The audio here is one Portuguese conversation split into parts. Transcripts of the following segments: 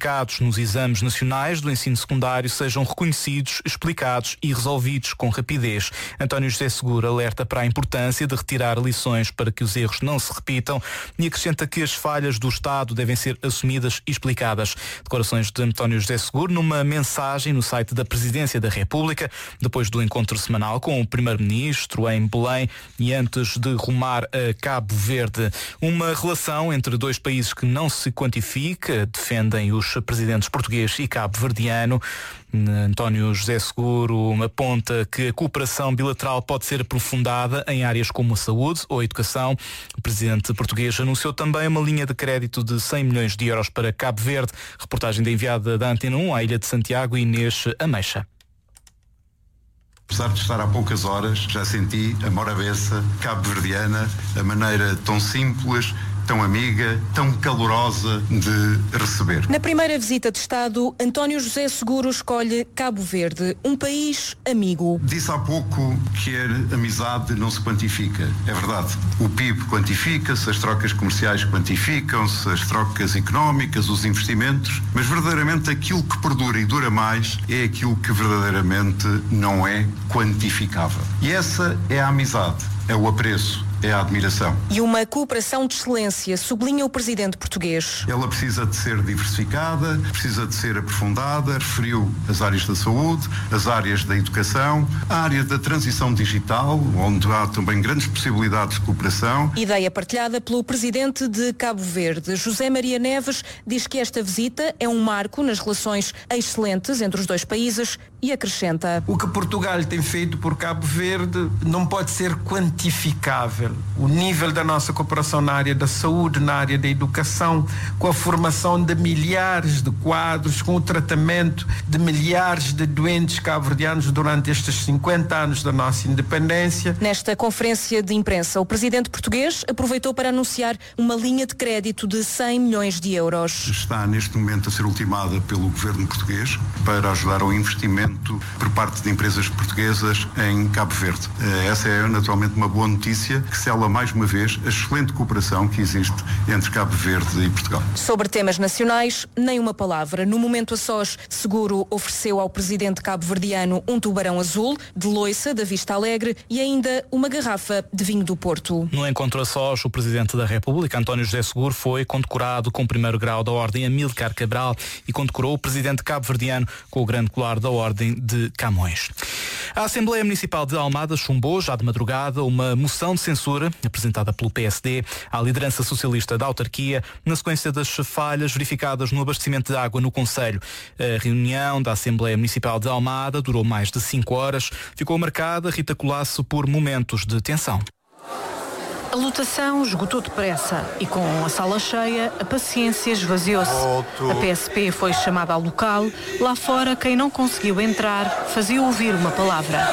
verificados nos exames nacionais do ensino secundário sejam reconhecidos, explicados e resolvidos com rapidez. António José Seguro alerta para a importância de retirar lições para que os erros não se repitam e acrescenta que as falhas do Estado devem ser assumidas e explicadas. Declarações de António José Seguro numa mensagem no site da Presidência da República, depois do encontro semanal com o Primeiro-Ministro em Belém e antes de rumar a Cabo Verde. Uma relação entre dois países que não se quantifica, defendem os presidentes português e cabo-verdiano. António José Seguro aponta que a cooperação bilateral pode ser aprofundada em áreas como a saúde ou a educação. O presidente português anunciou também uma linha de crédito de 100 milhões de euros para Cabo Verde. Reportagem da enviada da Antena 1 à Ilha de Santiago, Inês Ameixa. Apesar de estar há poucas horas, já senti a morabeza cabo-verdiana, a maneira tão simples, tão amiga, tão calorosa de receber. Na primeira visita de Estado, António José Seguro escolhe Cabo Verde, um país amigo. Disse há pouco que a amizade não se quantifica. É verdade. O PIB quantifica-se, as trocas comerciais quantificam-se, as trocas económicas, os investimentos, mas verdadeiramente aquilo que perdura e dura mais é aquilo que verdadeiramente não é quantificável. E essa é a amizade, é o apreço, é a admiração. E uma cooperação de excelência, sublinha o presidente português. Ela precisa de ser diversificada, precisa de ser aprofundada, referiu as áreas da saúde, as áreas da educação, a área da transição digital, onde há também grandes possibilidades de cooperação. Ideia partilhada pelo presidente de Cabo Verde, José Maria Neves, diz que esta visita é um marco nas relações excelentes entre os dois países e acrescenta: o que Portugal tem feito por Cabo Verde não pode ser quantificável. O nível da nossa cooperação na área da saúde, na área da educação, com a formação de milhares de quadros, com o tratamento de milhares de doentes cabo-verdianos durante estes 50 anos da nossa independência. Nesta conferência de imprensa, o presidente português aproveitou para anunciar uma linha de crédito de 100 milhões de euros. Está neste momento a ser ultimada pelo governo português para ajudar ao investimento por parte de empresas portuguesas em Cabo Verde. Essa é naturalmente uma boa notícia, que sela mais uma vez a excelente cooperação que existe entre Cabo Verde e Portugal. Sobre temas nacionais, nem uma palavra. No momento a sós, Seguro ofereceu ao presidente cabo-verdiano um tubarão azul, de loiça, da Vista Alegre, e ainda uma garrafa de vinho do Porto. No encontro a sós, o presidente da República, António José Seguro, foi condecorado com o primeiro grau da Ordem Amílcar Cabral e condecorou o presidente cabo-verdiano com o grande colar da Ordem de Camões. A Assembleia Municipal de Almada chumbou, já de madrugada, uma moção de censura apresentada pelo PSD à liderança socialista da autarquia na sequência das falhas verificadas no abastecimento de água no concelho. A reunião da Assembleia Municipal de Almada durou mais de 5 horas. Ficou marcada, Rita Colasso, por momentos de tensão. A lotação esgotou depressa e com a sala cheia, a paciência esvaziou-se. A PSP foi chamada ao local. Lá fora, quem não conseguiu entrar fazia ouvir uma palavra.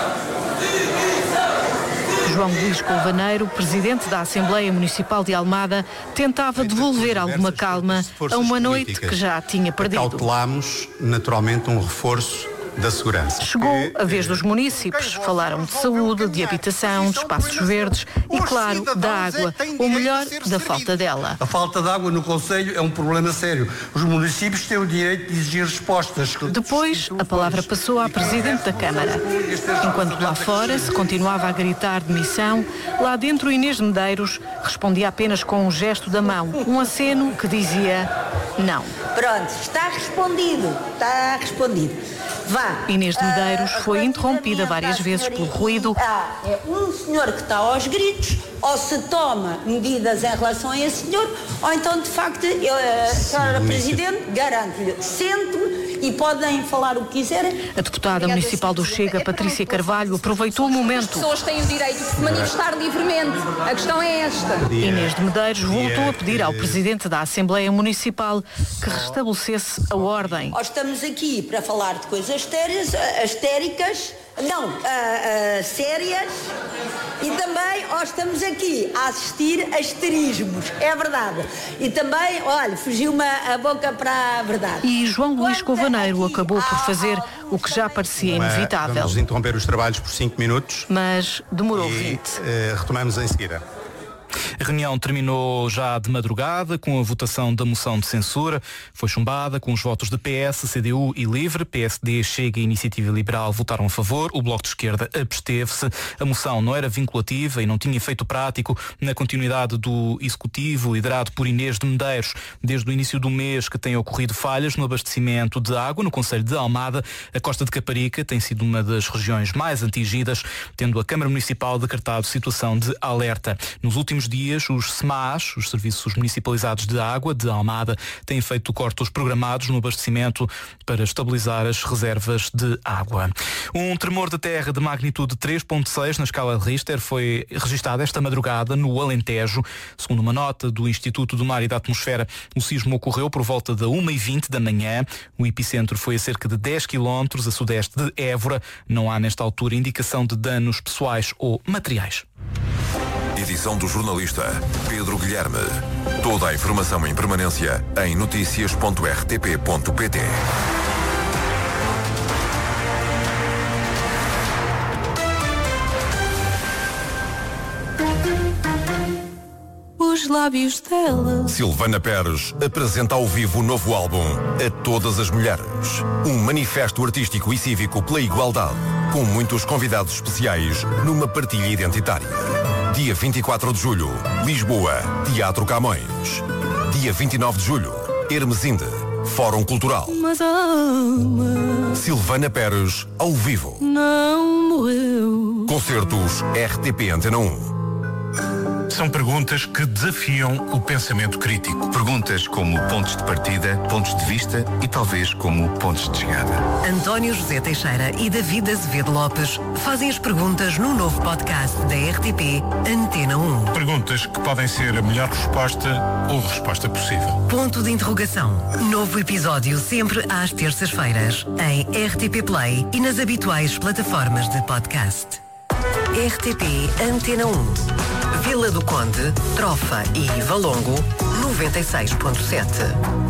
João Luís Colvaneiro, presidente da Assembleia Municipal de Almada, tentava devolver alguma calma a uma noite que já tinha perdido. Cautelámos, naturalmente, um reforço da segurança. Chegou a vez dos munícipes. Falaram de saúde, de habitação, de espaços verdes e, claro, da água, ou melhor, da falta dela. A falta de água no concelho é um problema sério. Os municípios têm o direito de exigir respostas. Depois, a palavra passou à Presidente da Câmara. Enquanto lá fora se continuava a gritar demissão, lá dentro Inês Medeiros respondia apenas com um gesto da mão, um aceno que dizia não. Pronto, está respondido. Está respondido. Vá. Inês de Medeiros foi interrompida várias vezes pelo ruído. É um senhor que está aos gritos, ou se toma medidas em relação a esse senhor, ou então, de facto, a senhora Presidente, garanto-lhe, sente-me e podem falar o que quiserem. A deputada municipal do Chega, Patrícia Carvalho, aproveitou o momento. As pessoas têm o direito de se manifestar livremente. A questão é esta. Inês de Medeiros voltou a pedir ao presidente da Assembleia Municipal que restabelecesse a ordem. Nós estamos aqui para falar de coisas histéricas, sérias, e também estamos aqui a assistir a histerismos, é verdade. E também, olha, fugiu-me a boca para a verdade. E João Luís Colvaneiro acabou por fazer o que já parecia inevitável. Vamos interromper os trabalhos por 5 minutos. Mas demorou 20. Retomamos em seguida. A reunião terminou já de madrugada com a votação da moção de censura. Foi chumbada com os votos de PS, CDU e LIVRE. PSD, Chega e Iniciativa Liberal votaram a favor. O Bloco de Esquerda absteve-se. A moção não era vinculativa e não tinha efeito prático na continuidade do Executivo, liderado por Inês de Medeiros. Desde o início do mês que têm ocorrido falhas no abastecimento de água no concelho de Almada. A Costa de Caparica tem sido uma das regiões mais atingidas, tendo a Câmara Municipal decretado situação de alerta. Nos últimos dias, os SMAs, os Serviços Municipalizados de Água de Almada, têm feito cortes programados no abastecimento para estabilizar as reservas de água. Um tremor de terra de magnitude 3.6 na escala de Richter foi registado esta madrugada no Alentejo. Segundo uma nota do Instituto do Mar e da Atmosfera, o sismo ocorreu por volta da 1h20 da manhã. O epicentro foi a cerca de 10 km a sudeste de Évora. Não há nesta altura indicação de danos pessoais ou materiais. Edição do jornalista Pedro Guilherme. Toda a informação em permanência em noticias.rtp.pt. Os lábios dela. Silvana Pérez apresenta ao vivo o novo álbum A Todas as Mulheres. Um manifesto artístico e cívico pela igualdade, com muitos convidados especiais numa partilha identitária. Dia 24 de julho, Lisboa, Teatro Camões. Dia 29 de julho, Hermesinde, Fórum Cultural. Mas a alma Silvana Pérez, ao vivo. não morreu. Concertos RTP Antena 1. São perguntas que desafiam o pensamento crítico. Perguntas como pontos de partida, pontos de vista e talvez como pontos de chegada. António José Teixeira e David Azevedo Lopes fazem as perguntas no novo podcast da RTP Antena 1. Perguntas que podem ser a melhor resposta ou a resposta possível. Ponto de interrogação. Novo episódio sempre às terças-feiras em RTP Play e nas habituais plataformas de podcast. RTP Antena 1. Vila do Conde, Trofa e Valongo, 96.7.